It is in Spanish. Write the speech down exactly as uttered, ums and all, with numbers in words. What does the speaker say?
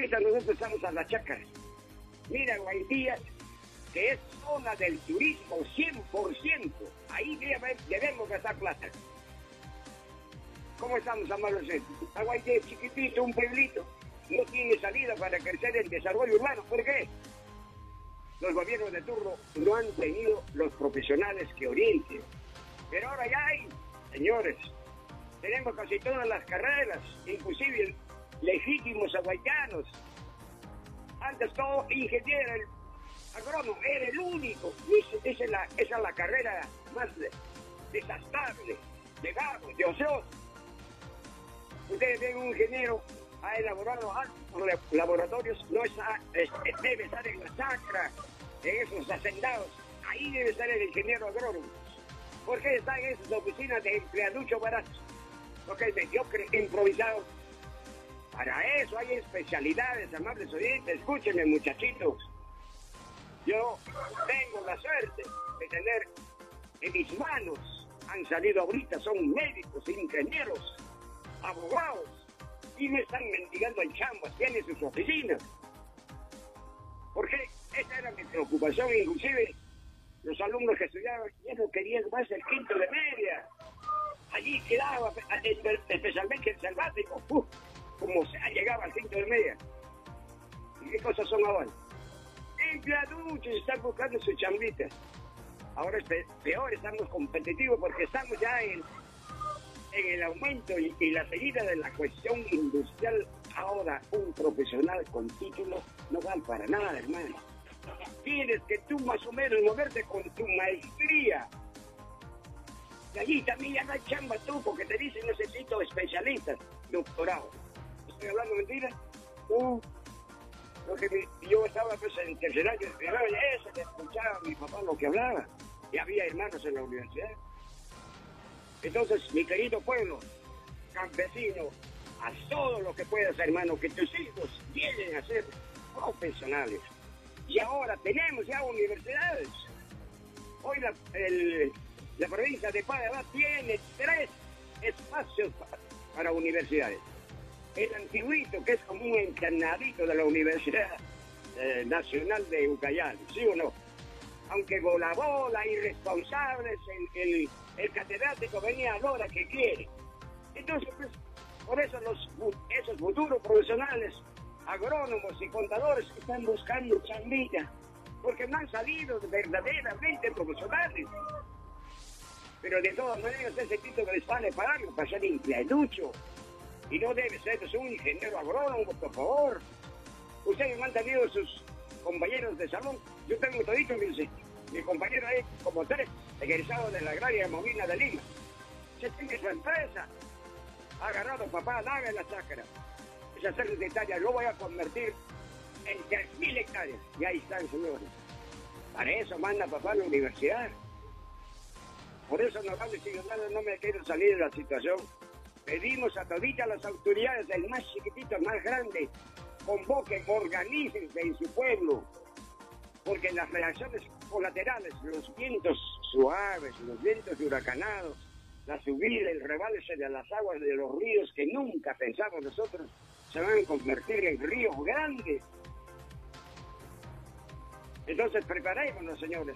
Ahorita nosotros estamos a la chácara. Mira, Guaidías, que es zona del turismo cien por ciento. Ahí debe, debemos gastar plata. ¿Cómo estamos, amables? Guaidías es chiquitito, un pueblito. No tiene salida para crecer el desarrollo urbano. ¿Por qué? Los gobiernos de turno no han tenido los profesionales que orienten. Pero ahora ya hay, señores. Tenemos casi todas las carreras, inclusive legítimos aguayanos. Antes todo ingeniero, el agrónomo era el único. Esa es la, esa es la carrera más desastable, de gato, de ocioso. Ustedes ven un ingeniero, ha elaborado altos laboratorios, no está, es, debe estar en la chacra, en esos hacendados. Ahí debe estar el ingeniero agrónomo. ¿Por qué está en esas oficinas de empleaducho barato? Porque es mediocre, improvisado. Para eso hay especialidades, amables oyentes. Escúchenme, muchachitos. Yo tengo la suerte de tener en mis manos, han salido ahorita, son médicos, ingenieros, abogados, y me están mendigando en chambas, tienen sus oficinas. Porque esa era mi preocupación, inclusive los alumnos que estudiaban ya no querían más el quinto de media. Allí quedaba, especialmente el selvático, uh, como se llegaba al quinto de media. ¿Y qué cosas son ahora? Empleaduchos están buscando su chambita. Ahora es peor, estamos competitivos porque estamos ya en, en el aumento y, y la seguida de la cuestión industrial. Ahora un profesional con título no vale para nada, hermano. Tienes que tú más o menos moverte con tu maestría. Y allí también ya no hay chamba tú, porque te dicen necesito especialistas, doctorado. ¿Estoy hablando mentira? No. Porque mi, yo estaba pues en tercer año, y eso, que escuchaba a mi papá lo que hablaba. Y había hermanos en la universidad. Entonces, mi querido pueblo, campesino, haz todo lo que puedas, hermano, que tus hijos lleguen a ser profesionales. Y ahora tenemos ya universidades. Hoy la, el, la provincia de Panamá tiene tres espacios para, para universidades. El antiguito, que es como un encarnadito de la Universidad eh, Nacional de Ucayali, ¿sí o no? Aunque bola bola, irresponsables, el, el, el catedrático venía a la hora que quiere. Entonces, pues, por eso los, esos futuros profesionales, agrónomos y contadores están buscando chambilla, porque no han salido verdaderamente profesionales. Pero de todas maneras, ese título les vale para algo, para ser empleaducho. Y no debe ser, es un ingeniero agrónomo, por favor. Ustedes me han tenido sus compañeros de salón. Yo tengo todito, mi, mi compañero ahí, como tres, egresados de la agraria Molina de Lima. Se tiene su empresa. Ha agarrado papá Daga en la chácara. Esas tres hectáreas lo voy a convertir en tres mil hectáreas. Y ahí están, señores. Para eso manda papá a la universidad. Por eso no vale, si no me quiero salir de la situación. Pedimos a toditas las autoridades, del más chiquitito al más grande, convoquen, organícense en su pueblo, porque las reacciones colaterales, los vientos suaves, los vientos huracanados, la subida, el rebalse de las aguas de los ríos que nunca pensamos nosotros, se van a convertir en ríos grandes. Entonces preparémonos, señores.